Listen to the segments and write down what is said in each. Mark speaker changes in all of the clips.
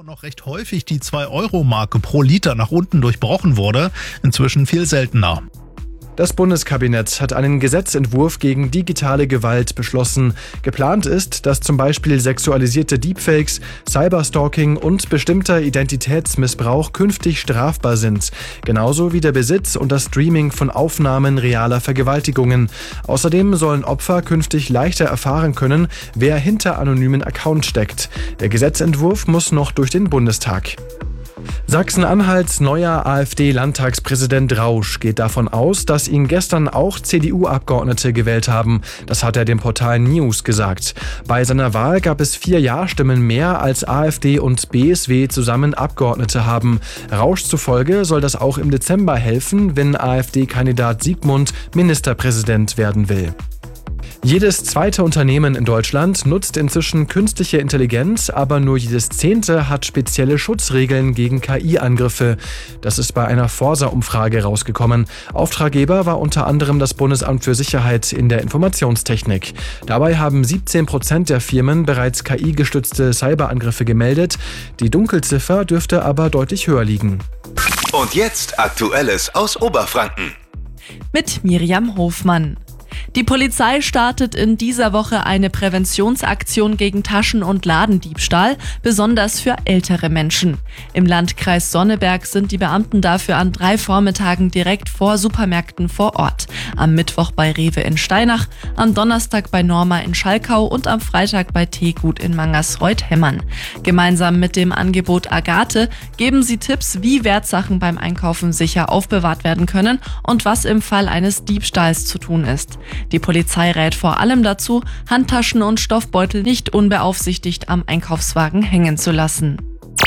Speaker 1: noch recht häufig die 2-Euro-Marke pro Liter nach unten durchbrochen wurde, inzwischen viel seltener.
Speaker 2: Das Bundeskabinett hat einen Gesetzentwurf gegen digitale Gewalt beschlossen. Geplant ist, dass zum Beispiel sexualisierte Deepfakes, Cyberstalking und bestimmter Identitätsmissbrauch künftig strafbar sind. Genauso wie der Besitz und das Streaming von Aufnahmen realer Vergewaltigungen. Außerdem sollen Opfer künftig leichter erfahren können, wer hinter anonymen Accounts steckt. Der Gesetzentwurf muss noch durch den Bundestag. Sachsen-Anhalts neuer AfD-Landtagspräsident Rausch geht davon aus, dass ihn gestern auch CDU-Abgeordnete gewählt haben. Das hat er dem Portal News gesagt. Bei seiner Wahl gab es 4 Ja-Stimmen mehr, als AfD und BSW zusammen Abgeordnete haben. Rausch zufolge soll das auch im Dezember helfen, wenn AfD-Kandidat Siegmund Ministerpräsident werden will. Jedes zweite Unternehmen in Deutschland nutzt inzwischen künstliche Intelligenz, aber nur jedes 10. hat spezielle Schutzregeln gegen KI-Angriffe. Das ist bei einer Forsa-Umfrage rausgekommen. Auftraggeber war unter anderem das Bundesamt für Sicherheit in der Informationstechnik. Dabei haben 17% der Firmen bereits KI-gestützte Cyberangriffe gemeldet. Die Dunkelziffer dürfte aber deutlich höher liegen.
Speaker 3: Und jetzt Aktuelles aus Oberfranken.
Speaker 4: Mit Miriam Hofmann. Die Polizei startet in dieser Woche eine Präventionsaktion gegen Taschen- und Ladendiebstahl, besonders für ältere Menschen. Im Landkreis Sonneberg sind die Beamten dafür an 3 Vormittagen direkt vor Supermärkten vor Ort. Am Mittwoch bei Rewe in Steinach, am Donnerstag bei Norma in Schalkau und am Freitag bei Teegut in Mangersreuth-Hemmern. Gemeinsam mit dem Angebot Agathe geben sie Tipps, wie Wertsachen beim Einkaufen sicher aufbewahrt werden können und was im Fall eines Diebstahls zu tun ist. Die Polizei rät vor allem dazu, Handtaschen und Stoffbeutel nicht unbeaufsichtigt am Einkaufswagen hängen zu lassen.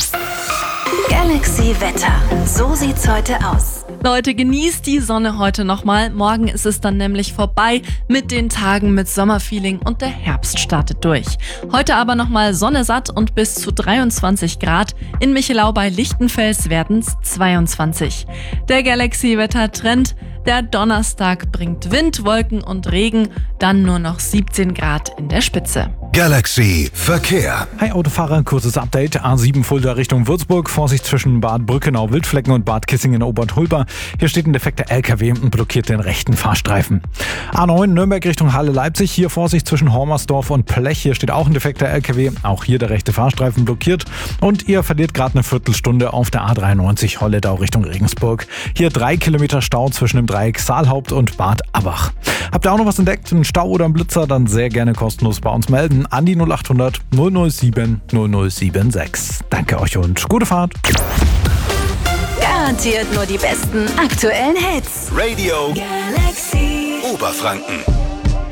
Speaker 5: Galaxy Wetter. So sieht's heute aus.
Speaker 4: Leute, genießt die Sonne heute nochmal. Morgen ist es dann nämlich vorbei mit den Tagen mit Sommerfeeling und der Herbst startet durch. Heute aber nochmal Sonne satt und bis zu 23 Grad. In Michelau bei Lichtenfels werden's 22. Der Galaxy-Wetter-Trend. Der Donnerstag bringt Wind, Wolken und Regen, dann nur noch 17 Grad in der Spitze.
Speaker 3: Galaxy Verkehr.
Speaker 6: Hi Autofahrer, kurzes Update. A7 Fulda Richtung Würzburg. Vorsicht zwischen Bad Brückenau, Wildflecken und Bad Kissingen, Obertulba. Hier steht ein defekter LKW und blockiert den rechten Fahrstreifen. A9 Nürnberg Richtung Halle Leipzig. Hier Vorsicht zwischen Hormersdorf und Plech. Hier steht auch ein defekter LKW. Auch hier der rechte Fahrstreifen blockiert. Und ihr verliert gerade eine Viertelstunde auf der A93 Holledau Richtung Regensburg. Hier 3 Kilometer Stau zwischen dem Dreieck Saalhaupt und Bad Abbach. Habt ihr auch noch was entdeckt? Einen Stau oder einen Blitzer? Dann sehr gerne kostenlos bei uns melden. An die 0800 007 0076. Danke euch und gute Fahrt.
Speaker 5: Garantiert nur die besten aktuellen Hits.
Speaker 3: Radio
Speaker 5: Galaxy
Speaker 3: Oberfranken.